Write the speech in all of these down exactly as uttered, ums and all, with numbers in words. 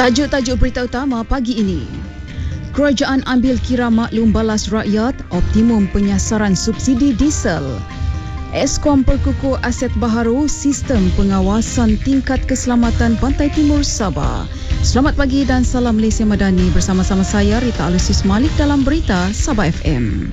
Tajuk-tajuk berita utama pagi ini. Kerajaan ambil kira maklum balas rakyat, optimum penyasaran subsidi diesel. Eskom perkukuh aset baharu, sistem pengawasan tingkat keselamatan Pantai Timur Sabah. Selamat pagi dan salam Malaysia Madani, bersama-sama saya Rita Alusius Malik dalam Berita Sabah F M.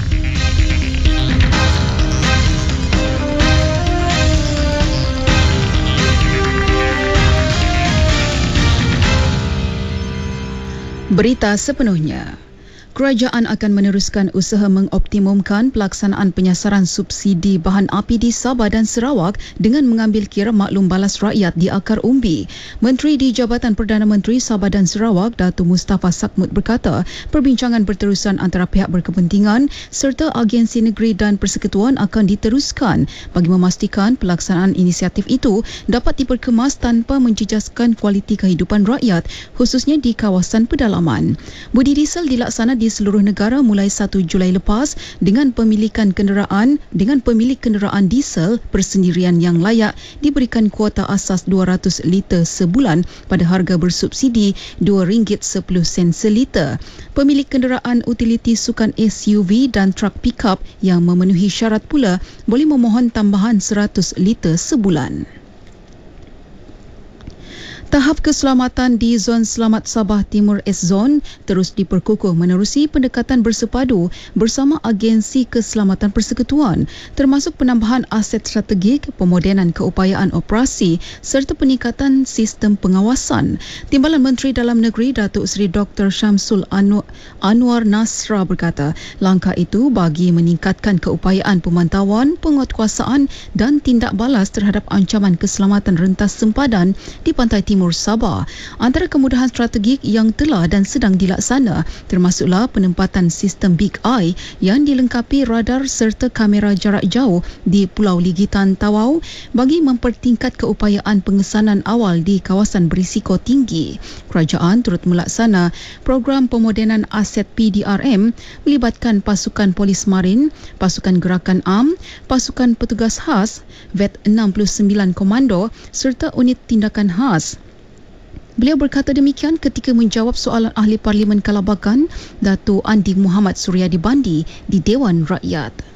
Berita sepenuhnya. Kerajaan akan meneruskan usaha mengoptimumkan pelaksanaan penyasaran subsidi bahan api di Sabah dan Sarawak dengan mengambil kira maklum balas rakyat di akar umbi. Menteri di Jabatan Perdana Menteri Sabah dan Sarawak, Datuk Mustafa Sakmut berkata, perbincangan berterusan antara pihak berkepentingan serta agensi negeri dan persekutuan akan diteruskan bagi memastikan pelaksanaan inisiatif itu dapat diperkemas tanpa menjejaskan kualiti kehidupan rakyat, khususnya di kawasan pedalaman. Budi diesel dilaksana di di seluruh negara mulai satu Julai lepas dengan pemilikan kenderaan dengan pemilik kenderaan diesel persendirian yang layak diberikan kuota asas dua ratus liter sebulan pada harga bersubsidi dua ringgit sepuluh sen seliter. Pemilik kenderaan utiliti sukan S U V dan truk pickup yang memenuhi syarat pula boleh memohon tambahan seratus liter sebulan. Tahap keselamatan di Zon Selamat Sabah Timur S-Zone terus diperkukuh menerusi pendekatan bersepadu bersama agensi keselamatan persekutuan, termasuk penambahan aset strategik, pemodenan keupayaan operasi serta peningkatan sistem pengawasan. Timbalan Menteri Dalam Negeri Datuk Seri Doktor Syamsul Anwar, Anwar Nasra berkata, langkah itu bagi meningkatkan keupayaan pemantauan, penguatkuasaan dan tindak balas terhadap ancaman keselamatan rentas sempadan di Pantai Timur Sabah. Antara kemudahan strategik yang telah dan sedang dilaksana termasuklah penempatan sistem Big Eye yang dilengkapi radar serta kamera jarak jauh di Pulau Ligitan Tawau bagi mempertingkat keupayaan pengesanan awal di kawasan berisiko tinggi. Kerajaan turut melaksana program pemodenan aset P D R M melibatkan pasukan polis marin, pasukan gerakan A M, pasukan petugas khas, V E T enam puluh sembilan Komando serta unit tindakan khas. Beliau berkata demikian ketika menjawab soalan Ahli Parlimen Kalabakan, Datuk Andi Muhammad Suryadi Bandi di Dewan Rakyat.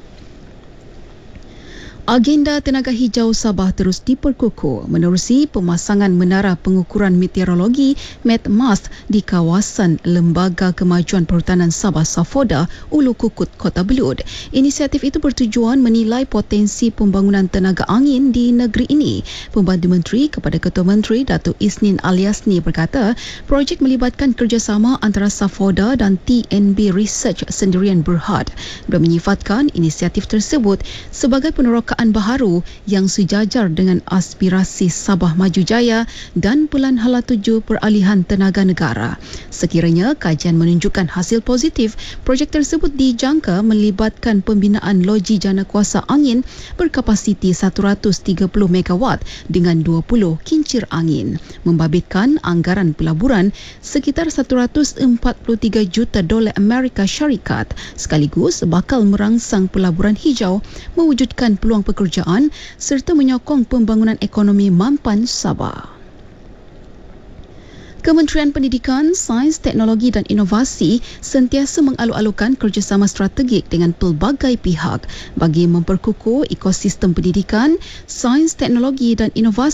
Agenda Tenaga Hijau Sabah terus diperkukuh menerusi pemasangan menara pengukuran meteorologi METMAS di kawasan Lembaga Kemajuan Perhutanan Sabah Safoda, Ulu Kukut, Kota Belud. Inisiatif itu bertujuan menilai potensi pembangunan tenaga angin di negeri ini. Pembantu Menteri kepada Ketua Menteri Datuk Isnin Aliasni berkata, projek melibatkan kerjasama antara Safoda dan T N B Research Sendirian Berhad. Beliau menyifatkan inisiatif tersebut sebagai penerokaan baharu yang sejajar dengan aspirasi Sabah Maju Jaya dan Pelan Hala Tuju Peralihan Tenaga Negara. Sekiranya kajian menunjukkan hasil positif, projek tersebut dijangka melibatkan pembinaan loji jana kuasa angin berkapasiti seratus tiga puluh megawatt dengan dua puluh kincir angin, membabitkan anggaran pelaburan sekitar seratus empat puluh tiga juta dolar Amerika Syarikat, sekaligus bakal merangsang pelaburan hijau, mewujudkan peluang pekerjaan serta menyokong pembangunan ekonomi mampan Sabah. Kementerian Pendidikan, Sains, Teknologi dan Inovasi sentiasa mengalu-alukan kerjasama strategik dengan pelbagai pihak bagi memperkukuh ekosistem pendidikan, sains, teknologi dan inovasi